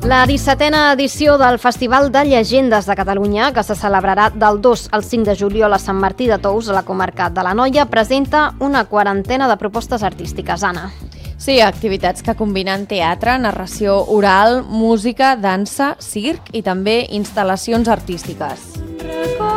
La 17a edició del Festival de Llegendes de Catalunya, que se celebrarà del 2 al 5 de juliol a Sant Martí de Tous, a la comarca de l'Anoia, presenta una quarantena de propostes artístiques. Anna. Sí, activitats que combinen teatre, narració oral, música, dansa, circ i també instal·lacions artístiques.